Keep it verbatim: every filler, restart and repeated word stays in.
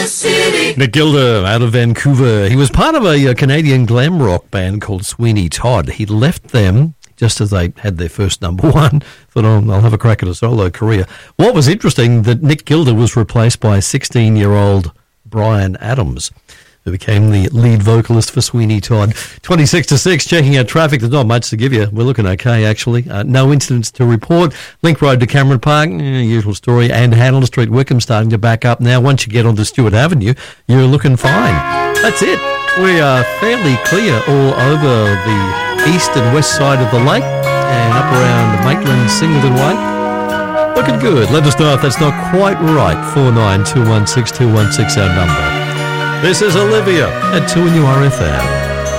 City. Nick Gilder out of Vancouver. He was part of a, a Canadian glam rock band called Sweeney Todd. He left them just as they had their first number one. Thought, oh, I'll have a crack at a solo career. What was interesting, that Nick Gilder was replaced by sixteen-year-old Bryan Adams, who became the lead vocalist for Sweeney Todd. twenty-six to six, checking out traffic. There's not much to give you. We're looking okay, actually. Uh, no incidents to report. Link Road to Cameron Park, eh, usual story. And Handel Street, Wickham, starting to back up now. Once you get onto Stewart Avenue, you're looking fine. That's it. We are fairly clear all over the east and west side of the lake and up around Maitland, Singleton Way. Looking good. Let us know if that's not quite right. four nine two one six two one six, our number. This is Olivia at two N U R F M.